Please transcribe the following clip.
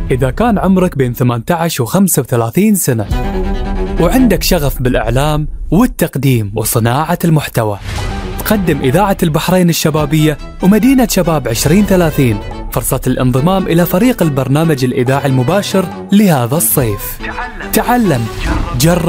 إذا كان عمرك بين 18 و 35 سنة وعندك شغف بالإعلام والتقديم وصناعة المحتوى، تقدم إذاعة البحرين الشبابية ومدينة شباب 2030 فرصة الانضمام إلى فريق البرنامج الإذاعي المباشر لهذا الصيف. تعلم، جرب.